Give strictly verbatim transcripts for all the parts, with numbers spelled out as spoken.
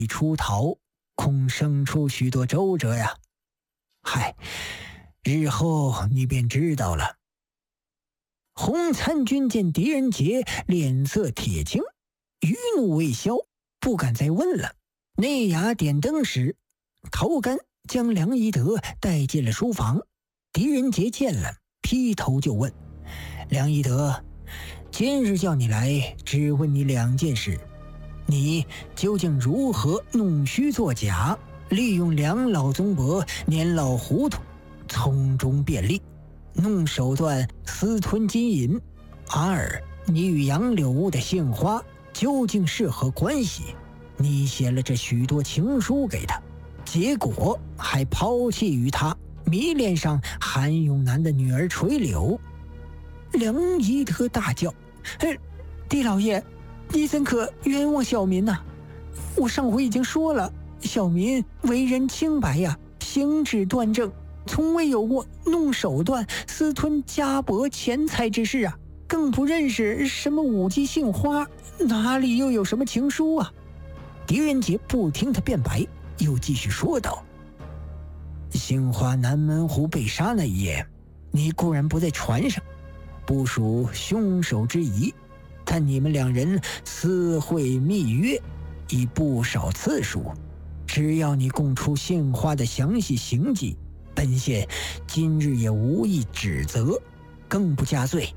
出逃，恐生出许多周折呀。嗨，日后你便知道了。洪参军见狄仁杰脸色铁青，余怒未消，不敢再问了。内衙点灯时，陶干将梁一德带进了书房。狄仁杰见了，劈头就问：梁一德，今日叫你来，只问你两件事。你究竟如何弄虚作假，利用梁老宗伯年老糊涂，从中便利，弄手段私吞金银？二，你与杨柳屋的杏花究竟是何关系？你写了这许多情书给他，结果还抛弃于他，迷恋上韩永南的女儿垂柳。梁一德大叫：哎，狄老爷，你怎可冤枉小民呐、啊？我上回已经说了，小民为人清白呀，行止端正，从未有过弄手段私吞家帛钱财之事啊，更不认识什么舞姬杏花，哪里又有什么情书啊？狄仁杰不听他辩白，又继续说道：杏花南门湖被杀那一夜，你固然不在船上，不属凶手之疑，但你们两人私会密约已不少次数，只要你供出杏花的详细行迹，本县今日也无意指责，更不加罪。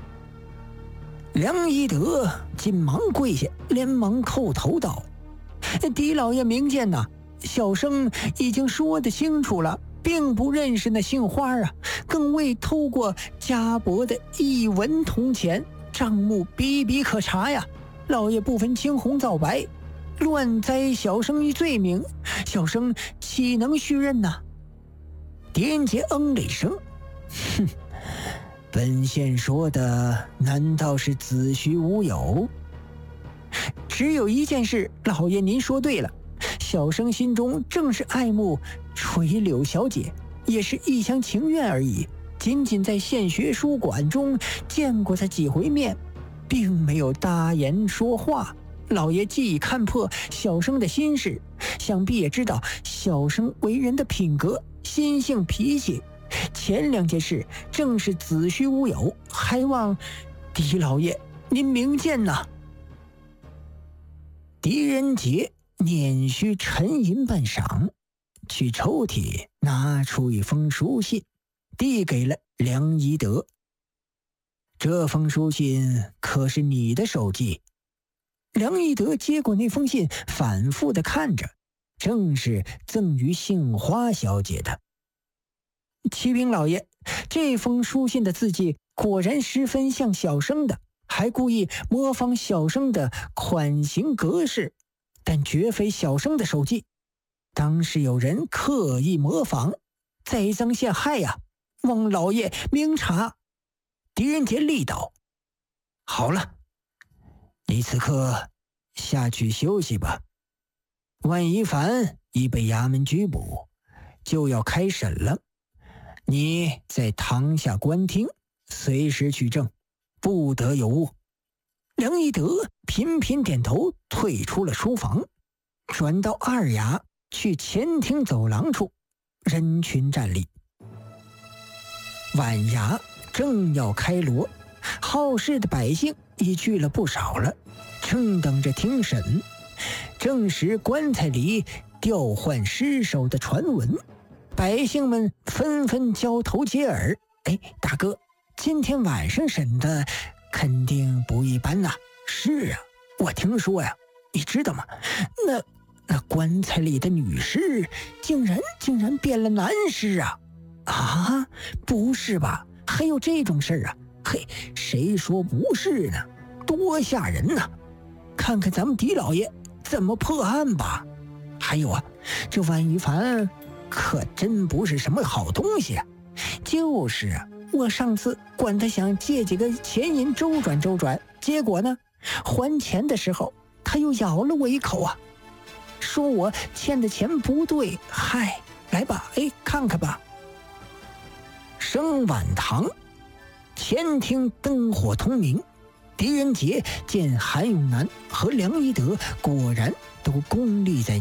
梁一德紧忙跪下，连忙叩头道：狄老爷明鉴呐，小生已经说得清楚了，并不认识那杏花啊，更未偷过家帛的一文铜钱，账目比比可查呀。老爷不分青红皂白，乱栽小生一罪名，小生岂能续任呐？狄仁杰嗯了一声，哼，本县说的难道是子虚乌有？只有一件事，老爷您说对了，小生心中正是爱慕垂柳小姐，也是一厢情愿而已，仅仅在县学书馆中见过她几回面，并没有搭言说话。老爷既已看破小生的心事，想必也知道小生为人的品格、心性、脾气，前两件事正是子虚乌有，还望狄老爷您明鉴呐。狄仁杰捻须沉吟半晌，去抽屉拿出一封书信，递给了梁一德。这封书信可是你的手迹？梁一德接过那封信，反复地看着，正是赠于杏花小姐的。启禀老爷，这封书信的字迹果然十分像小生的，还故意模仿小生的款型格式，但绝非小生的手迹，当是有人刻意模仿，栽赃陷害呀、啊！望老爷明察。狄仁杰力道：好了，你此刻下去休息吧。万一凡已被衙门拘捕，就要开审了，你在堂下观听，随时取证，不得有误。梁一德频频点头，退出了书房，转到二衙去前厅走廊处，人群站立。晚衙正要开锣，好事的百姓已聚了不少了，正等着听审。正时棺材里调换尸首的传闻，百姓们纷纷交头接耳。哎，大哥，今天晚上审的肯定不一般呐、啊。是啊，我听说呀，你知道吗？那那棺材里的女尸竟然竟然变了男尸啊！啊，不是吧？还有这种事儿啊？嘿，谁说不是呢？多吓人呐！看看咱们狄老爷怎么破案吧。还有啊，这万一凡可真不是什么好东西啊。就是啊，我上次管他想借几个钱银周转周转，结果呢，还钱的时候他又咬了我一口啊，说我欠的钱不对。嗨，来吧，哎，看看吧。升晚堂前厅灯火通明， 狄仁杰见韩永南和梁一德果然都功力在